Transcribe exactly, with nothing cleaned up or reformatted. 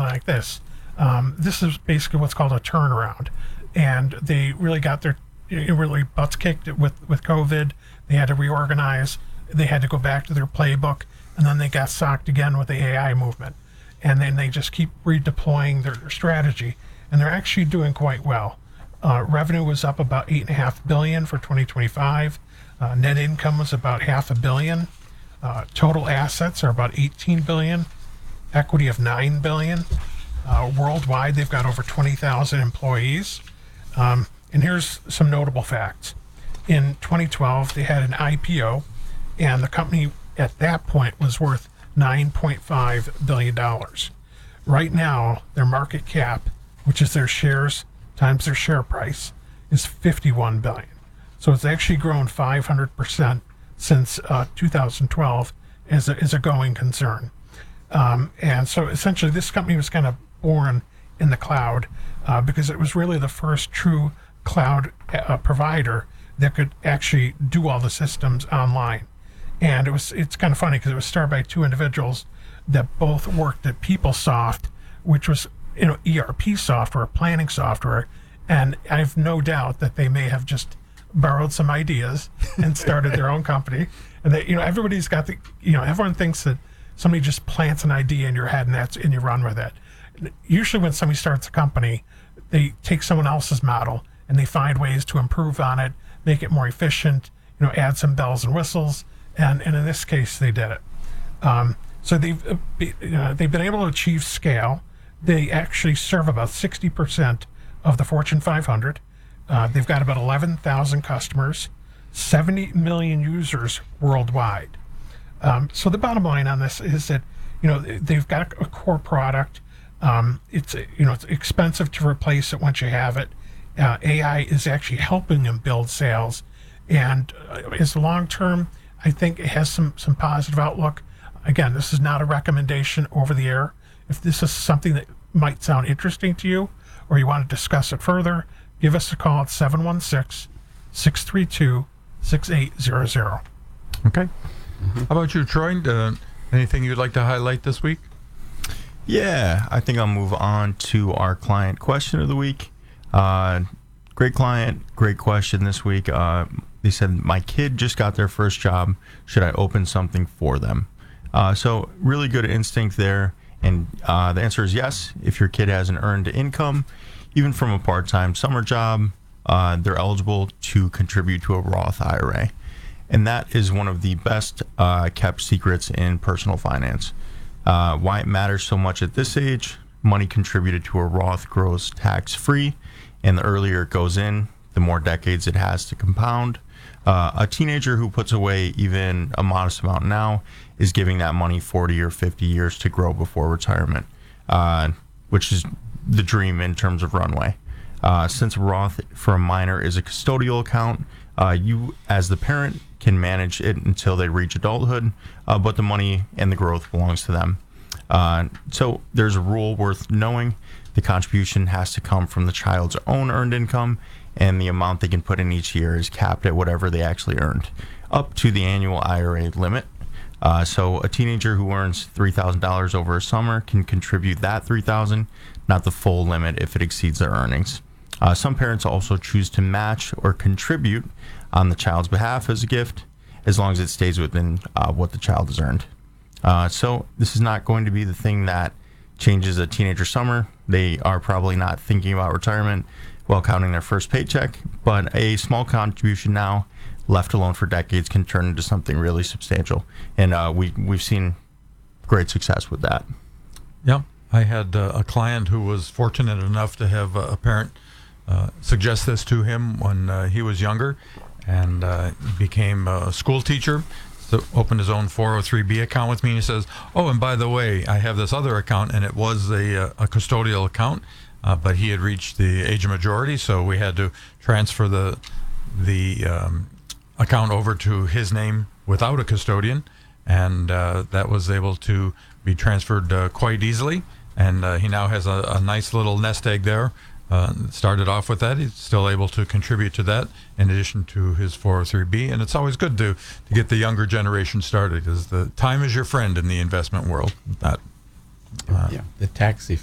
something like this. Um, this is basically what's called a turnaround, and they really got their it really butts kicked with with COVID. They had to reorganize. They had to go back to their playbook, and then they got socked again with the A I movement. And then they just keep redeploying their, their strategy, and they're actually doing quite well. Uh, revenue was up about eight and a half billion for twenty twenty-five. Uh, net income was about half a billion. Uh, total assets are about eighteen billion. Equity of nine billion. Uh, worldwide, they've got over twenty thousand employees. Um, and here's some notable facts. In twenty twelve, they had an I P O, and the company at that point was worth nine point five billion dollars. Right now, their market cap, which is their shares times their share price, is fifty-one billion dollars. So it's actually grown five hundred percent since uh, two thousand twelve as a, as a going concern. Um, and so essentially this company was kind of born in the cloud uh, because it was really the first true cloud uh, provider that could actually do all the systems online. And it was it's kind of funny because it was started by two individuals that both worked at PeopleSoft, which was you know E R P software, planning software. And I have no doubt that they may have just borrowed some ideas and started their own company. And they, you know, everybody's got the, you know, everyone thinks that somebody just plants an idea in your head and that's and you run with it. Usually, when somebody starts a company, they take someone else's model and they find ways to improve on it, make it more efficient, you know, add some bells and whistles. And, and in this case, they did it. Um, so they've uh, be, uh, they've been able to achieve scale. They actually serve about sixty percent of the Fortune five hundred. Uh, they've got about eleven thousand customers, seventy million users worldwide. Um, so the bottom line on this is that you know they've got a core product. Um, it's you know it's expensive to replace it once you have it. Uh, A I is actually helping them build sales, and uh, as long term, I think it has some some positive outlook. Again, this is not a recommendation over the air. If this is something that might sound interesting to you, or you want to discuss it further, give us a call at seven one six, six three two, six eight zero zero. Okay. Mm-hmm. How about you, Troy? Uh, anything you'd like to highlight this week? Yeah, I think I'll move on to our client question of the week. Uh, great client, great question this week. Uh, they said, my kid just got their first job. Should I open something for them? Uh, so really good instinct there. And uh, the answer is yes. If your kid has an earned income, even from a part-time summer job, uh, they're eligible to contribute to a Roth I R A. And that is one of the best uh, kept secrets in personal finance. Uh, why it matters so much at this age: money contributed to a Roth grows tax-free, and the earlier it goes in, the more decades it has to compound. Uh, a teenager who puts away even a modest amount now is giving that money forty or fifty years to grow before retirement, uh, which is the dream in terms of runway. Uh, since Roth for a minor is a custodial account, uh, you as the parent can manage it until they reach adulthood, uh, but the money and the growth belongs to them. Uh, so there's a rule worth knowing. The contribution has to come from the child's own earned income, and the amount they can put in each year is capped at whatever they actually earned, up to the annual I R A limit. Uh, so a teenager who earns three thousand dollars over a summer can contribute that three thousand dollars, not the full limit if it exceeds their earnings. Uh, some parents also choose to match or contribute on the child's behalf as a gift, as long as it stays within uh, what the child has earned. Uh, so this is not going to be the thing that changes a teenager summer. They are probably not thinking about retirement while counting their first paycheck, but a small contribution now, left alone for decades, can turn into something really substantial. And uh, we, we've seen great success with that. Yeah. I had uh, a client who was fortunate enough to have uh, a parent uh, suggest this to him when uh, he was younger, and uh, became a school teacher. So opened his own four oh three B account with me, and he says, oh, and by the way, I have this other account, and it was a, a custodial account, uh, but he had reached the age of majority, so we had to transfer the the um, account over to his name without a custodian, and uh, that was able to be transferred uh, quite easily, and uh, he now has a, a nice little nest egg there. Uh, started off with that. He's still able to contribute to that in addition to his four oh three B. And it's always good to, to get the younger generation started, because the time is your friend in the investment world. That, uh, yeah, the tax